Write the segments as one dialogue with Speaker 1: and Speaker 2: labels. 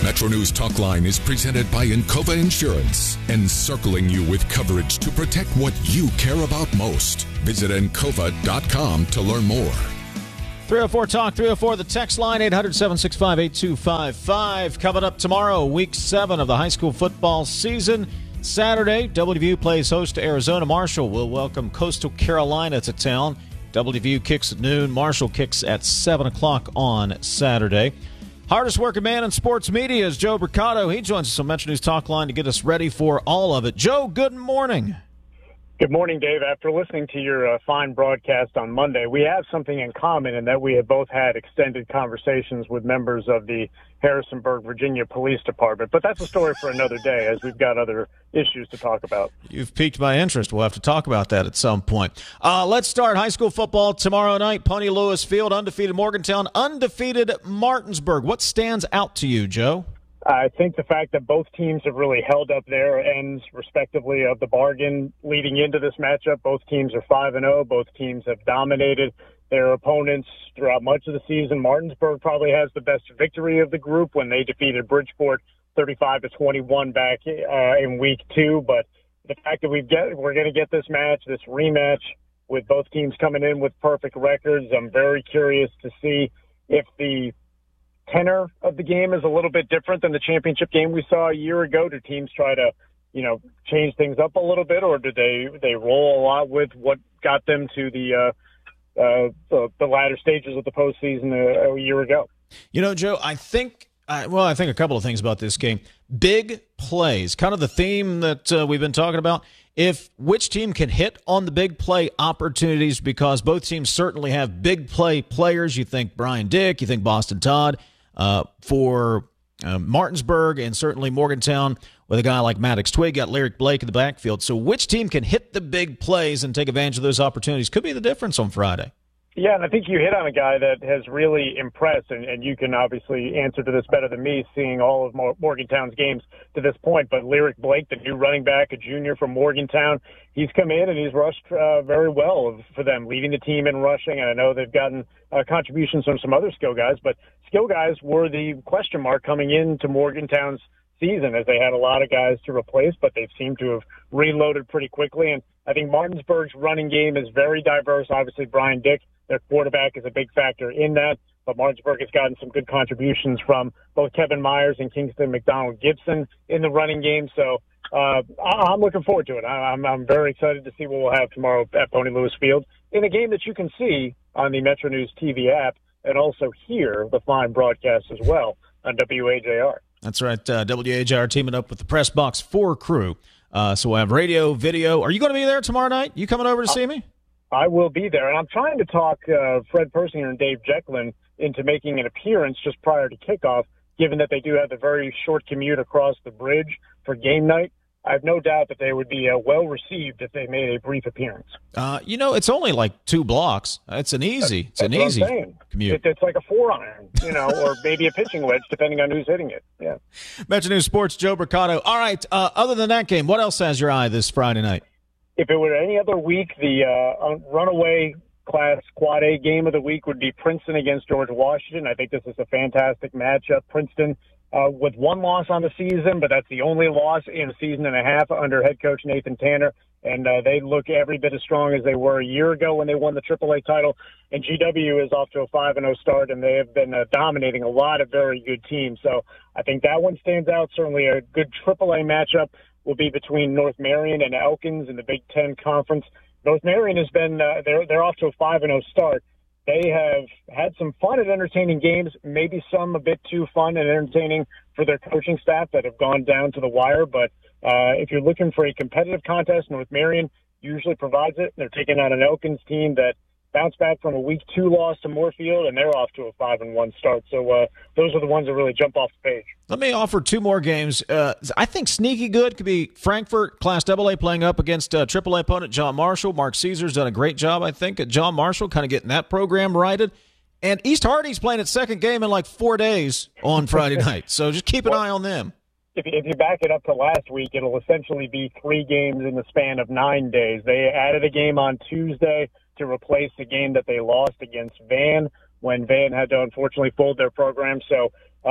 Speaker 1: Metro News Talkline is presented by Encova Insurance, encircling you with coverage to protect what you care about most. Visit Encova.com to learn more.
Speaker 2: 304 Talk, 304 the text line, 800-765-8255. Coming up tomorrow, week 7 of the high school football season. Saturday, WVU plays host to Arizona. Marshall will welcome Coastal Carolina to town. WVU kicks at noon. Marshall kicks at 7 o'clock on Saturday. Hardest working man in sports media is Joe Mercado. He joins us on Metro News Talk Line to get us ready for all of it. Joe, good morning.
Speaker 3: Good morning, Dave. After listening to your fine broadcast on Monday, we have something in common in that we have both had extended conversations with members of the Harrisonburg, Virginia Police Department. But that's a story for another day, as we've got other issues to talk about.
Speaker 2: You've piqued my interest. We'll have to talk about that at some point. Let's start high school football tomorrow night. Pony Lewis Field, undefeated Morgantown, undefeated Martinsburg. What stands out to you, Joe?
Speaker 3: I think the fact that both teams have really held up their ends, respectively, of the bargain leading into this matchup. Both teams are 5-0. Both teams have dominated their opponents throughout much of the season. Martinsburg probably has the best victory of the group when they defeated Bridgeport 35-21 back in week 2. But the fact that we're going to get this rematch, with both teams coming in with perfect records, I'm very curious to see if the tenor of the game is a little bit different than the championship game we saw a year ago. Do teams try to, change things up a little bit, or do they roll a lot with what got them to the latter stages of the postseason a year ago?
Speaker 2: Joe, I think a couple of things about this game. Big plays, kind of the theme that we've been talking about. If which team can hit on the big play opportunities, because both teams certainly have big play players. You think Brian Dick, you think Boston Todd. For Martinsburg, and certainly Morgantown with a guy like Maddox Twig, got Lyric Blake in the backfield. So which team can hit the big plays and take advantage of those opportunities could be the difference on Friday.
Speaker 3: Yeah, and I think you hit on a guy that has really impressed, and you can obviously answer to this better than me, seeing all of Morgantown's games to this point. But Lyric Blake, the new running back, a junior from Morgantown, he's come in and he's rushed very well for them, leading the team in rushing. And I know they've gotten contributions from some other skill guys, but skill guys were the question mark coming into Morgantown's season, as they had a lot of guys to replace, but they seem to have reloaded pretty quickly. And I think Martinsburg's running game is very diverse. Obviously, Brian Dick, their quarterback, is a big factor in that, but Martinsburg has gotten some good contributions from both Kevin Myers and Kingston McDonald Gibson in the running game. So I'm looking forward to it. I'm very excited to see what we'll have tomorrow at Pony Lewis Field in a game that you can see on the Metro News TV app and also hear the fine broadcast as well on WAJR.
Speaker 2: That's right. WAJR teaming up with the Press Box 4 crew. So we'll have radio, video. Are you going to be there tomorrow night? You coming over to see me?
Speaker 3: I will be there, and I'm trying to talk Fred Persinger and Dave Jecklin into making an appearance just prior to kickoff, given that they do have a very short commute across the bridge for game night. I have no doubt that they would be well received if they made a brief appearance.
Speaker 2: It's only like 2 blocks. It's an easy commute.
Speaker 3: It's like a 4-iron, or maybe a pitching wedge, depending on who's hitting it. Yeah.
Speaker 2: Metro News Sports, Joe Mercado. All right. Other than that game, what else has your eye this Friday night?
Speaker 3: If it were any other week, the runaway class Quad A game of the week would be Princeton against George Washington. I think this is a fantastic matchup. Princeton with 1 loss on the season, but that's the only loss in a season and a half under head coach Nathan Tanner. And they look every bit as strong as they were a year ago when they won the AAA title. And GW is off to a 5-0 start, and they have been dominating a lot of very good teams. So I think that one stands out. Certainly a good AAA matchup will be between North Marion and Elkins in the Big Ten Conference. North Marion has been they're off to a 5-0 start. They have had some fun and entertaining games, maybe some a bit too fun and entertaining for their coaching staff that have gone down to the wire. But if you're looking for a competitive contest, North Marion usually provides it. They're taking on an Elkins team that bounced back from a week 2 loss to Moorfield, and they're off to a 5-1 start. So those are the ones that really jump off the page.
Speaker 2: Let me offer 2 more games. I think sneaky good could be Frankfort, Class AA, playing up against AAA opponent John Marshall. Mark Caesar's done a great job, I think, at John Marshall, kind of getting that program righted. And East Hardy's playing its second game in like 4 days on Friday night. So just keep an eye on them.
Speaker 3: If you back it up to last week, it'll essentially be 3 games in the span of 9 days. They added a game on Tuesday to replace the game that they lost against Van when Van had to unfortunately fold their program. So,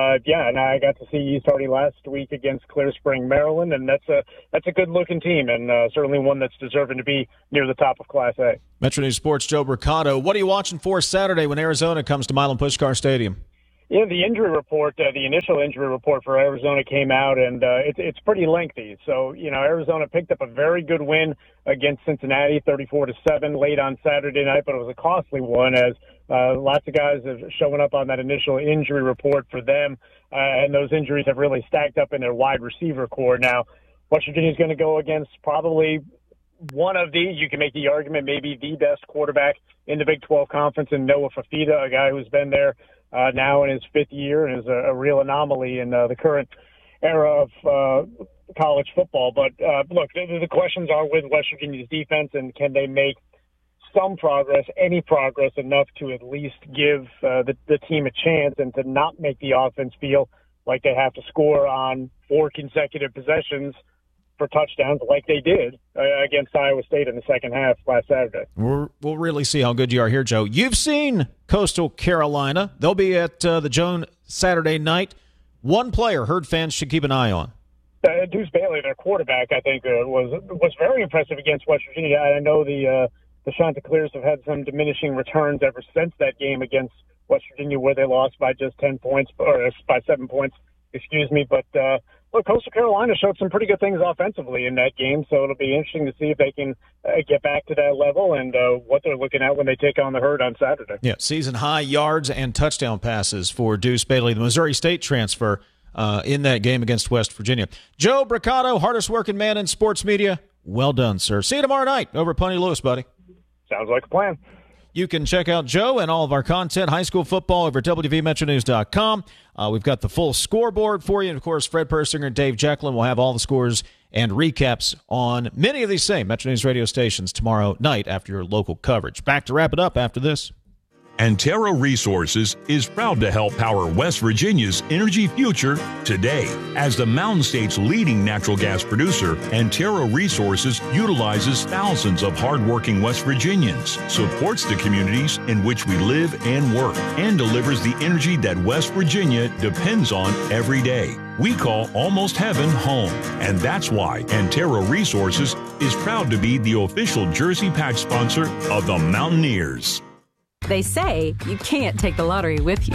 Speaker 3: and I got to see East Hardy last week against Clear Spring, Maryland, and that's a good-looking team, and certainly one that's deserving to be near the top of Class A.
Speaker 2: Metro News Sports' Joe Bricado. What are you watching for Saturday when Arizona comes to Milan Puskar Stadium?
Speaker 3: Yeah, the injury report, the initial injury report for Arizona came out, and it's pretty lengthy. So, Arizona picked up a very good win against Cincinnati, 34-7, late on Saturday night, but it was a costly one as lots of guys have showing up on that initial injury report for them, and those injuries have really stacked up in their wide receiver core. Now, West Virginia's going to go against probably one of these. You can make the argument maybe the best quarterback in the Big 12 Conference in Noah Fafita, a guy who's been there now in his fifth year and is a real anomaly in the current era of college football. But, look, the questions are with West Virginia's defense, and can they make some progress, any progress, enough to at least give the team a chance and to not make the offense feel like they have to score on 4 consecutive possessions for touchdowns like they did against Iowa State in the second half last Saturday.
Speaker 2: We'll really see how good you are here, Joe. You've seen Coastal Carolina. They'll be at the Joan Saturday night. One player Herd fans should keep an eye on.
Speaker 3: Deuce Bailey, their quarterback, I think was very impressive against West Virginia. I know the Chanticleers have had some diminishing returns ever since that game against West Virginia, where they lost by just 10 points, or by 7 points, excuse me. But look, Coastal Carolina showed some pretty good things offensively in that game, so it'll be interesting to see if they can get back to that level and what they're looking at when they take on the Herd on Saturday.
Speaker 2: Yeah, season-high yards and touchdown passes for Deuce Bailey, the Missouri State transfer, in that game against West Virginia. Joe Bricado, hardest-working man in sports media. Well done, sir. See you tomorrow night over at Pony Lewis, buddy.
Speaker 3: Sounds like a plan.
Speaker 2: You can check out Joe and all of our content, high school football, over at WVMetroNews.com. We've got the full scoreboard for you. And, of course, Fred Persinger and Dave Jacklin will have all the scores and recaps on many of these same Metro News radio stations tomorrow night after your local coverage. Back to wrap it up after this.
Speaker 4: Antero Resources is proud to help power West Virginia's energy future today. As the Mountain State's leading natural gas producer, Antero Resources utilizes thousands of hardworking West Virginians, supports the communities in which we live and work, and delivers the energy that West Virginia depends on every day. We call Almost Heaven home, and that's why Antero Resources is proud to be the official jersey patch sponsor of the Mountaineers.
Speaker 5: They say you can't take the lottery with you.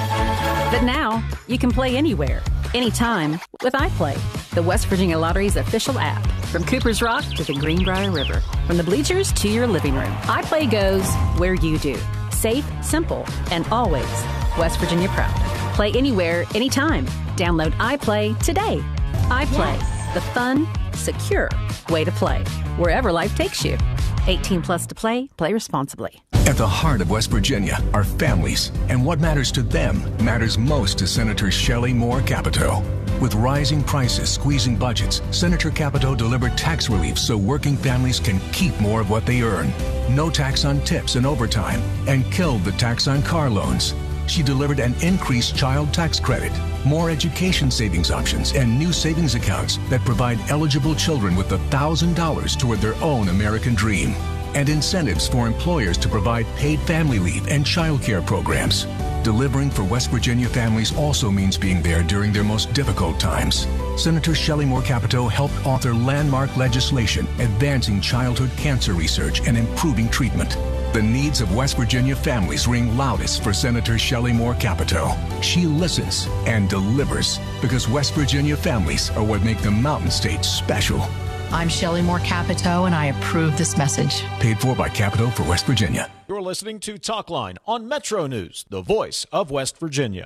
Speaker 5: But now, you can play anywhere, anytime with iPlay, the West Virginia Lottery's official app. From Cooper's Rock to the Greenbrier River, from the bleachers to your living room, iPlay goes where you do. Safe, simple, and always West Virginia proud. Play anywhere, anytime. Download iPlay today. iPlay, the fun, secure way to play, wherever life takes you. 18 plus to play. Play responsibly.
Speaker 6: At the heart of West Virginia are families, and what matters to them matters most to Senator Shelley Moore Capito. With rising prices squeezing budgets, Senator Capito delivered tax relief so working families can keep more of what they earn. No tax on tips and overtime, and killed the tax on car loans. She delivered an increased child tax credit, more education savings options, and new savings accounts that provide eligible children with $1,000 toward their own American dream, and incentives for employers to provide paid family leave and child care programs. Delivering for West Virginia families also means being there during their most difficult times. Senator Shelley Moore Capito helped author landmark legislation advancing childhood cancer research and improving treatment. The needs of West Virginia families ring loudest for Senator Shelley Moore Capito. She listens and delivers because West Virginia families are what make the Mountain State special.
Speaker 7: I'm Shelley Moore Capito, and I approve this message.
Speaker 6: Paid for by Capito for West Virginia.
Speaker 2: You're listening to Talkline on Metro News, the voice of West Virginia.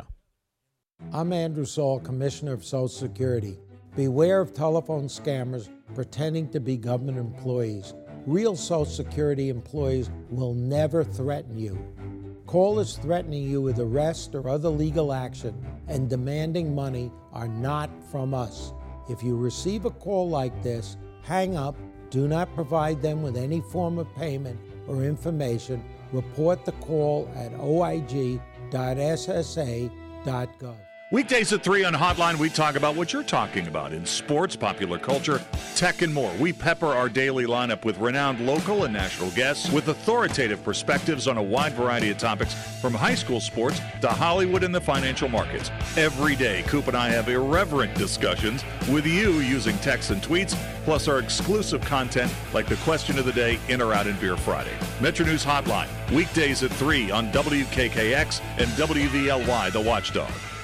Speaker 8: I'm Andrew Saul, Commissioner of Social Security. Beware of telephone scammers pretending to be government employees. Real Social Security employees will never threaten you. Callers threatening you with arrest or other legal action and demanding money are not from us. If you receive a call like this, hang up, do not provide them with any form of payment or information. Report the call at oig.ssa.gov.
Speaker 9: Weekdays at 3 on Hotline, we talk about what you're talking about in sports, popular culture, tech, and more. We pepper our daily lineup with renowned local and national guests with authoritative perspectives on a wide variety of topics, from high school sports to Hollywood and the financial markets. Every day, Coop and I have irreverent discussions with you using texts and tweets, plus our exclusive content like the question of the day, In or Out in Beer Friday. Metro News Hotline, weekdays at 3 on WKKX and WVLY, The Watchdog.